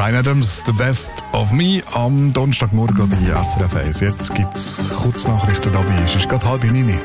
Bryan Adams, «The Best of Me» am Donnerstagmorgen bei SRF 1. Jetzt gibt es Kurznachrichten dabei. Es ist gerade 8:30.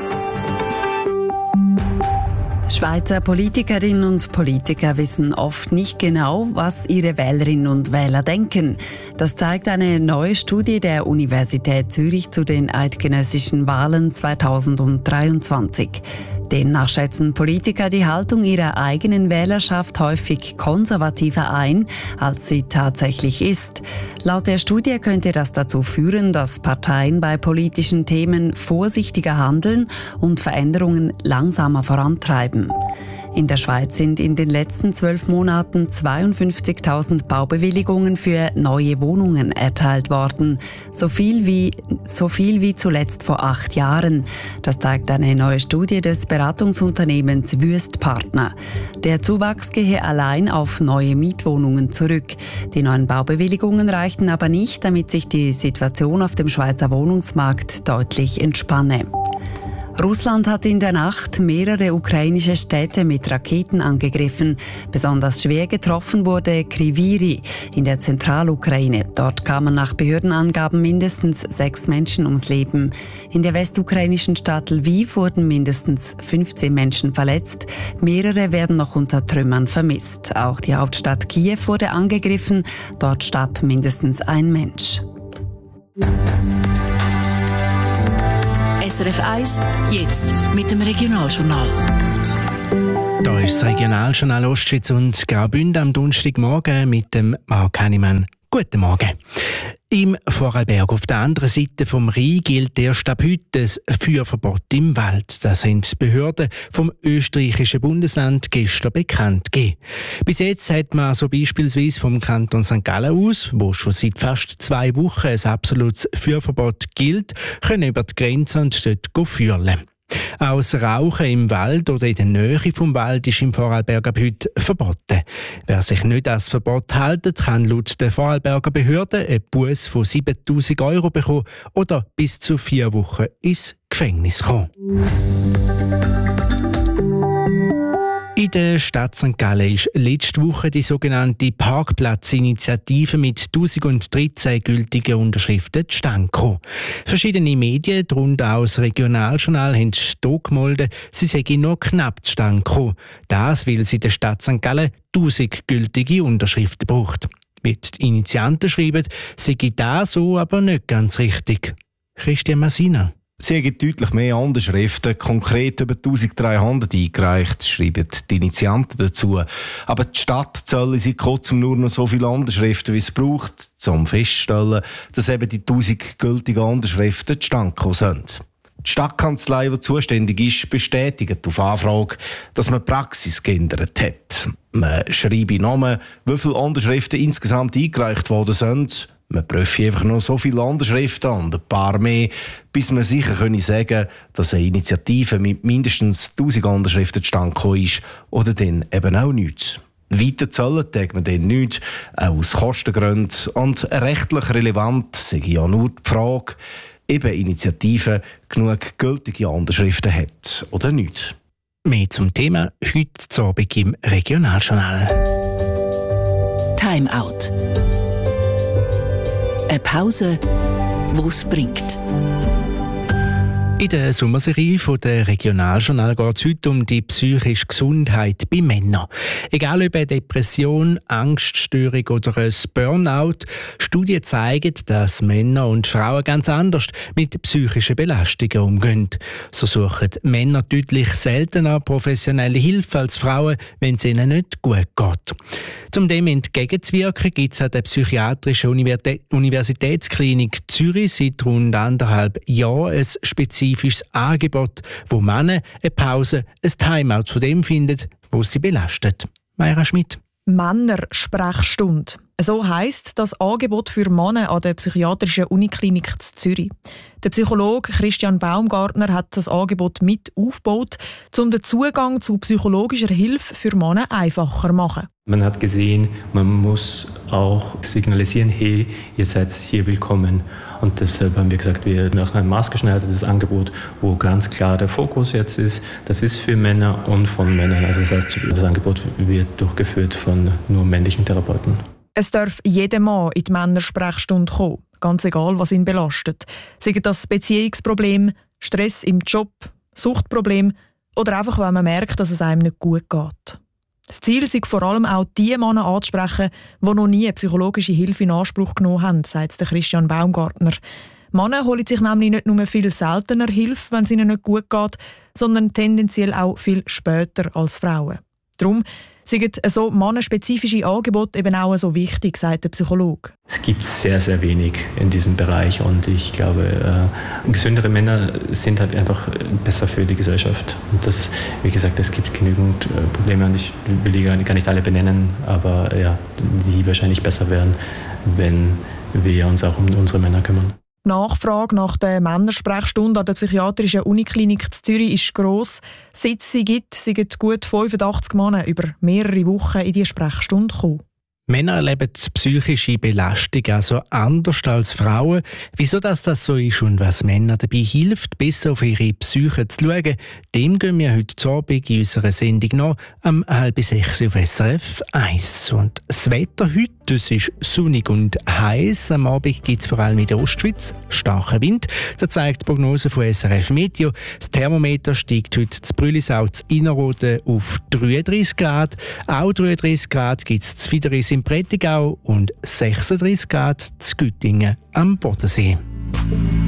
Schweizer Politikerinnen und Politiker wissen oft nicht genau, was ihre Wählerinnen und Wähler denken. Das zeigt eine neue Studie der Universität Zürich zu den eidgenössischen Wahlen 2023. Demnach schätzen Politiker die Haltung ihrer eigenen Wählerschaft häufig konservativer ein, als sie tatsächlich ist. Laut der Studie könnte das dazu führen, dass Parteien bei politischen Themen vorsichtiger handeln und Veränderungen langsamer vorantreiben. In der Schweiz sind in den letzten 12 Monaten 52.000 Baubewilligungen für neue Wohnungen erteilt worden. So viel wie zuletzt vor 8 Jahren. Das zeigt eine neue Studie des Beratungsunternehmens Wüest Partner. Der Zuwachs gehe allein auf neue Mietwohnungen zurück. Die neuen Baubewilligungen reichten aber nicht, damit sich die Situation auf dem Schweizer Wohnungsmarkt deutlich entspanne. Russland hat in der Nacht mehrere ukrainische Städte mit Raketen angegriffen. Besonders schwer getroffen wurde Kryvyi in der Zentralukraine. Dort kamen nach Behördenangaben mindestens 6 Menschen ums Leben. In der westukrainischen Stadt Lviv wurden mindestens 15 Menschen verletzt. Mehrere werden noch unter Trümmern vermisst. Auch die Hauptstadt Kiew wurde angegriffen. Dort starb mindestens ein Mensch. SRF 1, jetzt mit dem Regionaljournal. Da ist das Regionaljournal Ostschweiz und Graubünden am Donnerstagmorgen mit dem Marc Hannemann. Guten Morgen. Im Vorarlberg auf der anderen Seite vom Rhein gilt erst ab heute das Feuerverbot im Wald. Das haben die Behörden vom österreichischen Bundesland gestern bekannt gegeben. Bis jetzt hat man so beispielsweise vom Kanton St. Gallen aus, wo schon seit fast 2 Wochen ein absolutes Feuerverbot gilt, können über die Grenze und dort feuern. Auch das Rauchen im Wald oder in der Nähe vom Wald ist im Vorarlberg ab heute verboten. Wer sich nicht an das Verbot hält, kann laut der Vorarlberger Behörde einen Buß von 7'000 € bekommen oder bis zu 4 Wochen ins Gefängnis kommen. In der Stadt St. Gallen ist letzte Woche die sogenannte Parkplatzinitiative mit 1013 gültigen Unterschriften zustande gekommen. Verschiedene Medien, darunter auch das Regionaljournal, haben hier gemeldet, sie seien noch knapp zustande gekommen. Das, weil sie der Stadt St. Gallen 1000 gültige Unterschriften braucht. Wie die Initianten schreiben, sei das so aber nicht ganz richtig. Christian Massina. Sie haben deutlich mehr Unterschriften, konkret über 1300 eingereicht, schreiben die Initianten dazu. Aber die Stadt soll seit kurzem nur noch so viele Unterschriften, wie es braucht, um festzustellen, dass eben die 1000 gültigen Unterschriften zustande gekommen sind. Die Stadtkanzlei, die zuständig ist, bestätigt auf Anfrage, dass man die Praxis geändert hat. Man schreibe Namen, wie viele Unterschriften insgesamt eingereicht worden sind. Man prüfe einfach noch so viele Unterschriften und ein paar mehr, bis man sicher sagen könne, dass eine Initiative mit mindestens 1000 Unterschriften zustande gekommen ist oder dann eben auch nichts. Weiter zahlen tut man dann nichts, auch aus Kostengründen. Und rechtlich relevant sei ja nur die Frage, eben Initiative genug gültige Unterschriften hat oder nicht. Mehr zum Thema heute zu Abend im Regionaljournal. Time Out. Eine Pause, die es bringt. In der Sommerserie der Regionaljournal geht es heute um die psychische Gesundheit bei Männern. Egal ob eine Depression, Angststörung oder ein Burnout, Studien zeigen, dass Männer und Frauen ganz anders mit psychischen Belastungen umgehen. So suchen Männer deutlich seltener professionelle Hilfe als Frauen, wenn es ihnen nicht gut geht. Um dem entgegenzuwirken, gibt es an der Psychiatrischen Universitätsklinik Zürich seit rund 1,5 Jahren ein spezifisches Angebot, wo Männer eine Pause, ein Timeout von dem finden, was sie belastet. Mayra Schmidt. Männersprechstunde. So heisst das Angebot für Männer an der Psychiatrischen Uniklinik Zürich. Der Psychologe Christian Baumgartner hat das Angebot mit aufgebaut, um den Zugang zu psychologischer Hilfe für Männer einfacher zu machen. Man hat gesehen, man muss auch signalisieren, hey, ihr seid hier willkommen. Und deshalb haben wir gesagt, wir machen ein maßgeschneidertes Angebot, wo ganz klar der Fokus jetzt ist. Das ist für Männer und von Männern. Also das heißt, das Angebot wird durchgeführt von nur männlichen Therapeuten. Es darf jeder Mann in die Männersprechstunde kommen, ganz egal, was ihn belastet. Sei das Beziehungsproblem, Stress im Job, Suchtproblem oder einfach, wenn man merkt, dass es einem nicht gut geht. Das Ziel ist vor allem auch die Männer anzusprechen, die noch nie psychologische Hilfe in Anspruch genommen haben, sagt Christian Baumgartner. Männer holen sich nämlich nicht nur viel seltener Hilfe, wenn es ihnen nicht gut geht, sondern tendenziell auch viel später als Frauen. Darum sind so mannenspezifische Angebote eben auch so wichtig, sagt der Psychologe. Es gibt sehr, sehr wenig in diesem Bereich und ich glaube, gesündere Männer sind halt einfach besser für die Gesellschaft. Und das, wie gesagt, es gibt genügend Probleme und ich will die gar nicht alle benennen, aber ja, die wahrscheinlich besser wären, wenn wir uns auch um unsere Männer kümmern. Die Nachfrage nach der Männersprechstunde an der psychiatrischen Uniklinik in Zürich ist gross. Seit es sie gibt, sind gut 85 Männer über mehrere Wochen in die Sprechstunde gekommen. Männer erleben psychische Belastung also anders als Frauen. Wieso das so ist und was Männern dabei hilft, besser auf ihre Psyche zu schauen, dem gehen wir heute Abend in unserer Sendung nach, um 5:30 auf SRF 1. Und das Wetter heute, das ist sonnig und heiß. Am Abend gibt es vor allem in der Ostschweiz starken Wind. Das zeigt die Prognose von SRF Meteo. Das Thermometer steigt heute zu Brüllisau zu Innerrhoden auf 33 Grad. Auch 33 Grad gibt es zu Fideris im Prättigau und 36 Grad zu Güttingen am Bodensee.